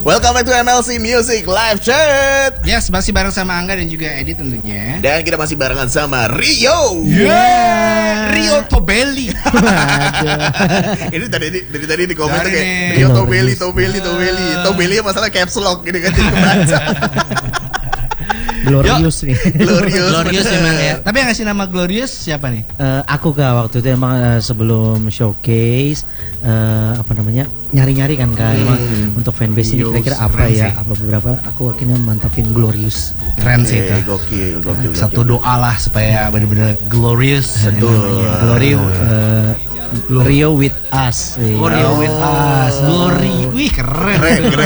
Welcome back to MLC Music Live Chat. Yes, masih bareng sama Angga dan juga Edi tentunya. Dan kita masih barengan sama Rio. Rio Tobelli. Ini dari tadi di komen tuh Dari kayak nih. Rio Tobelli. Tobelli masalah caps lock gini kan jadi kebaca. Glorious nih. Glorious emang ya. Tapi yang ngasih nama Glorious siapa nih? Aku waktu itu emang sebelum showcase nyari-nyari kan emang untuk fanbase ini kira-kira apa keren ya, sih. apa beberapa aku akhirnya mantapin Glorious. Keren sih itu. Gokil. Satu doa lah supaya benar-benar glorious. Betul. Glory Rio with us. Rio with us. Glory. Wih, keren.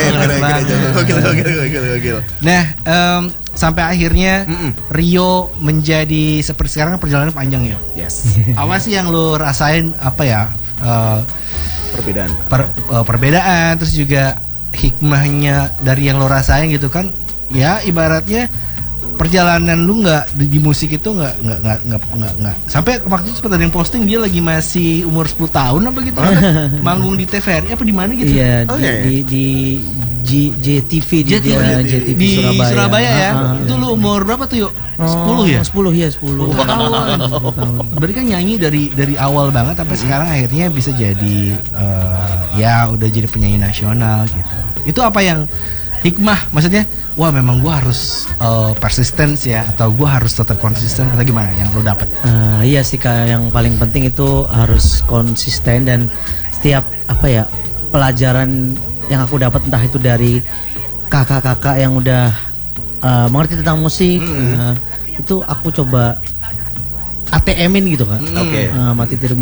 Gokil. Nah, sampai akhirnya Rio menjadi seperti sekarang kan perjalanan panjang ya. Yes. Apa sih yang lo rasain apa ya? Perbedaan. Perbedaan terus juga hikmahnya dari yang lo rasain gitu kan? Ya ibaratnya perjalanan lu nggak di musik itu nggak sampai waktu itu sempat ada yang posting dia lagi masih umur 10 tahun apa gitu kan? Manggung di TVRI apa di mana gitu? Iya, di JTV di Surabaya ya. Itu lu umur berapa tuh yuk? 10 ya? 10 tahun. Berarti kan nyanyi dari awal banget sampai sekarang akhirnya bisa jadi ya udah jadi penyanyi nasional gitu. Itu apa yang hikmah? Maksudnya, wah memang gua harus persisten ya, atau gua harus tetap konsisten atau gimana yang lo dapet? Iya sih Kak, yang paling penting itu harus konsisten dan setiap pelajaran yang aku dapat entah itu dari kakak-kakak yang udah mengerti tentang musik, itu aku coba ATM-in gitu Kak. Oke. Mati